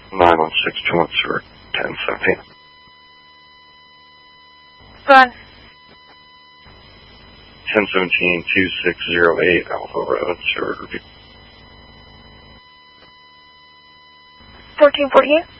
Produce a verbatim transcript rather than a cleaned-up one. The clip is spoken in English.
nine one six two one server ten seventeen. Go on. ten seventeen two six zero eight Alpha Road, server repeat. fourteen forty-eight.